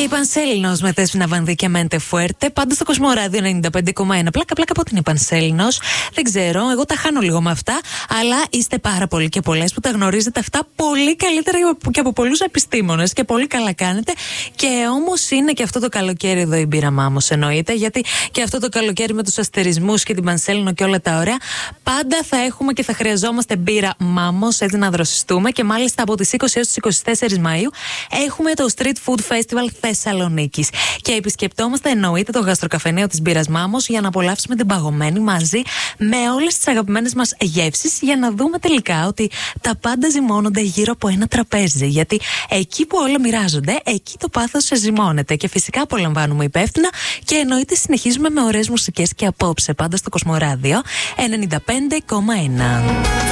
Η Πανσέλινος με Δέσποινα Βανδύ και Μέντε Φουέρτε. Πάντα στο Κοσμοράδιο 95,1. Πλάκα από την η Πανσέλινος. Δεν ξέρω, εγώ τα χάνω λίγο με αυτά. Αλλά είστε πάρα πολλοί και πολλές που τα γνωρίζετε αυτά πολύ καλύτερα και από πολλούς επιστήμονες. Και πολύ καλά κάνετε. Και όμως είναι και αυτό το καλοκαίρι εδώ η μπύρα Μάμος, εννοείται. Γιατί και αυτό το καλοκαίρι με τους αστερισμούς και την Πανσέλινο και όλα τα ωραία. Πάντα θα έχουμε και θα χρειαζόμαστε μπύρα Μάμος, έτσι να δροσιστούμε. Και μάλιστα από τις 20 έως τις 24 Μαΐου έχουμε το Street Food Festival Θεσσαλονίκης. Και επισκεπτόμαστε, εννοείται, το γαστροκαφενείο της μπύρας Μάμος για να απολαύσουμε την παγωμένη μαζί με όλες τις αγαπημένες μας γεύσεις, για να δούμε τελικά ότι τα πάντα ζυμώνονται γύρω από ένα τραπέζι. Γιατί εκεί που όλα μοιράζονται, εκεί το πάθος ζυμώνεται. Και φυσικά απολαμβάνουμε υπεύθυνα και εννοείται συνεχίζουμε με ωραίες μουσικές και απόψε πάντα στο Κοσμοράδιο 95,1.